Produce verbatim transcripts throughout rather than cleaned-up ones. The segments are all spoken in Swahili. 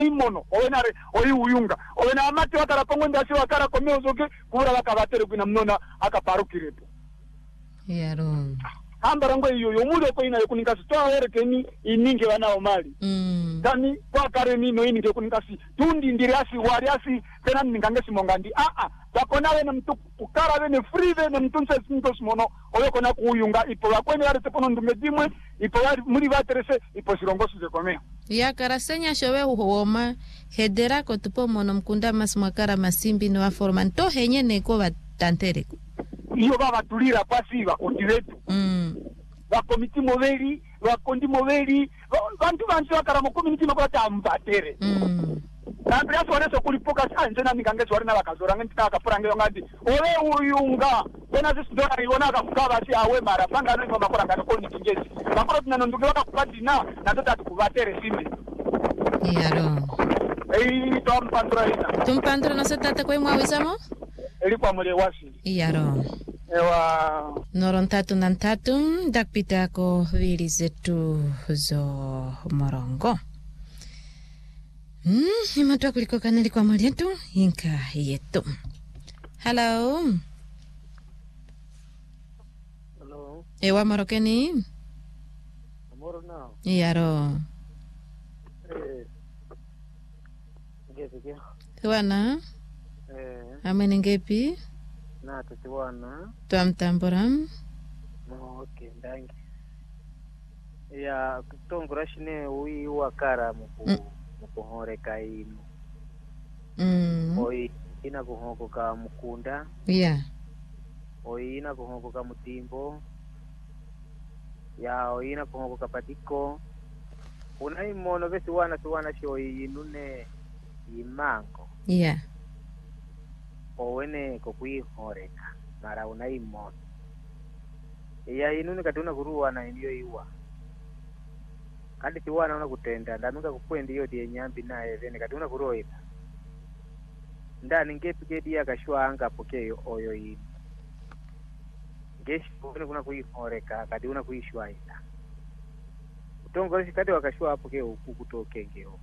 imono owenare oyi uyunga owena amati wakara pongo ndasi wakara komeozoke kura wakabatere kwina mnona akaparukirepo yaro hambarango iyo yomude ko ina yokuninga sto werekeni ininge wana omali mm dani kwa kare nino ini nge kuninga si tundi ndiriasi wariasi tena ningange simongandi a a bakona wena mtu kukara wene free wene mtunse sinto simono oyo na kuyunga ipo wakweni wale tepono ndumedimwe ipo wale muri baterese ipo sirongosi ze komea ya karasenya showe huoma hedera ko tupo mono mkunda masmwakara masimbi no aforma nto henye neko batantere iyo baba tulira pasiva kundiretu mm wa komiti moveri wa kondi moveri bantu bantu wakara mu community no kwata ambatere mm na mbiaso waneso kulipoka sanje na mikangezo warina bakazora ngenti akafurange ngandi ole uyunga tena sisi ndo aliona akakukaba si awe mara panga no makora ngani ko nikingezi makora tunanonduke wakakupatina na tota tukubatere simbe yaro ei to ampandura ina tumpandura no setata ko imwawisamo eli kwa mule wasi yaro ewa noron tatu nan tatu dakpita ko vili zetu zo morongo hmm imatoa kuliko kanali kwa mali yetu inka yetu hello hello ewa morokeni amoro nao yaro eh ngepi tuana eh amene ngepi na tuwana twamtamboram no okay ndangi ya kutongora shine ui wakara muku mm. mukuhore kainu mm oi ina kuhoko ka mukunda yeah oi ina kuhoko ka mutimbo ya oi ina kuhoko ka patiko unai mono besi wana tuwana sho inune imango yeah owene kokuihoreka mara unai mono ya inune katuna kuruwa na ndiyo iwa kandi tiwana una kutenda ndanuka kupwendi yo die nyambi naye vene katuna kuroita ndani ngepi kedi akashwa anga pokeyo oyo ini ngeshi kuna kuna kuihoreka kadi una kuishwaita utongozi kadi wakashwa pokeyo ukutoke ngeo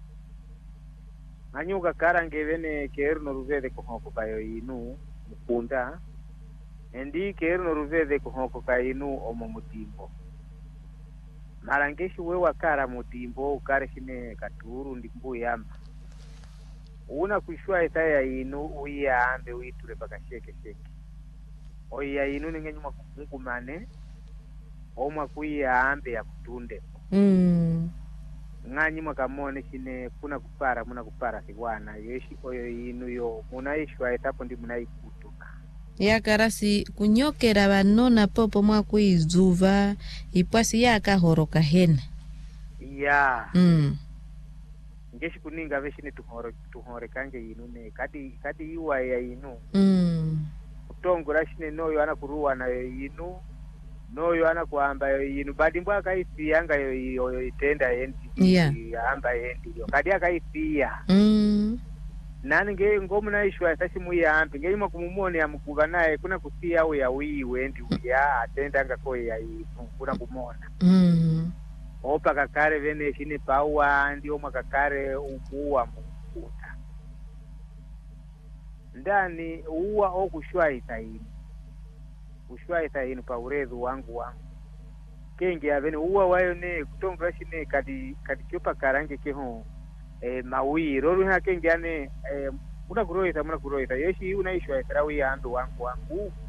anyuka karange vene keru no ruvede kohoko kayo inu mukunda endi keru no ruvede kohoko kayo inu omo mutimbo marangeshi we wakara mutimbo ukare shine katuru ndimbu yamba una kuishwa itaya inu uyaambe uiture paka sheke sheke oya inu ningenyuma kumane omwa kuyaambe ya kutunde mm nganyi mwakamone shine kuna kupara muna kupara siwana yeshi oyo inu yo munaishwa etapo ndi munaikutuka yakarasi kunyokera banona popo mwa kuizuva ipwasi yakahoroka hena ya mm ngeshi kuninga veshine tuhore tuhore kange inune kadi kadi iwa ya inu mm utongora shine noyo ana kuruwa na inu noyo ana kuamba inu badi mbwa kaisi yanga yo itenda endi yeah amba endi yo kadi akaifia mm nani nge ngomu na ishwa sashi muyambi nge ima kumumone ya mkuba nae kuna kusia au ya wiwe endi uya atenda nga koi ya ifu kuna kumona mm opa kakare vene shine pawa ndi oma kakare ukuwa mkuta ndani uwa o kushwa itaini kushwa itaini pa uredu wangu wangu kenge ya vene uwa wayo ne kutongra shine kadi kadi kyopa karange keho eh mawi roru ha kenge ane eh una kuroita muna kuroita yeshi unaishwa itarawi andu wangu wangu